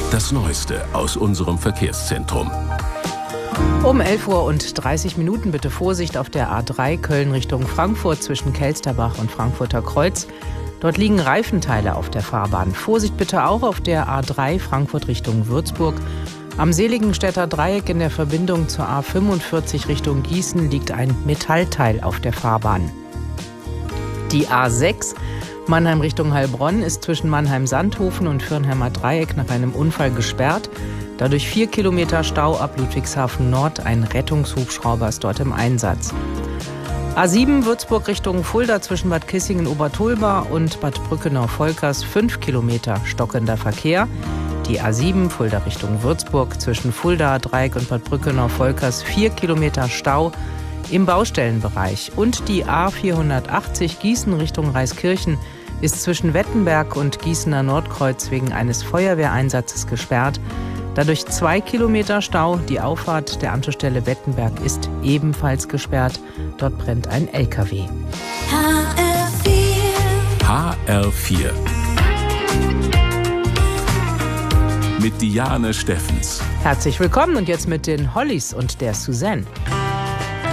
Das Neueste aus unserem Verkehrszentrum. Um 11:30 Uhr bitte Vorsicht auf der A3 Köln Richtung Frankfurt zwischen Kelsterbach und Frankfurter Kreuz. Dort liegen Reifenteile auf der Fahrbahn. Vorsicht bitte auch auf der A3 Frankfurt Richtung Würzburg. Am Seligenstädter Dreieck in der Verbindung zur A45 Richtung Gießen liegt ein Metallteil auf der Fahrbahn. Die A6 Mannheim Richtung Heilbronn ist zwischen Mannheim-Sandhofen und Fürnheimer Dreieck nach einem Unfall gesperrt. Dadurch 4 Kilometer Stau ab Ludwigshafen Nord. Ein Rettungshubschrauber ist dort im Einsatz. A7 Würzburg Richtung Fulda zwischen Bad Kissingen-Obertolba und Bad Brückenau-Volkers 5 Kilometer stockender Verkehr. Die A7 Fulda Richtung Würzburg zwischen Fulda Dreieck und Bad Brückenau-Volkers 4 Kilometer Stau im Baustellenbereich. Und die A480 Gießen Richtung Reiskirchen ist zwischen Wettenberg und Gießener Nordkreuz wegen eines Feuerwehreinsatzes gesperrt. Dadurch 2 Kilometer Stau. Die Auffahrt der Anschlussstelle Wettenberg ist ebenfalls gesperrt. Dort brennt ein LKW. HR4 mit Diane Steffens. Herzlich willkommen und jetzt mit den Hollys und der Suzanne.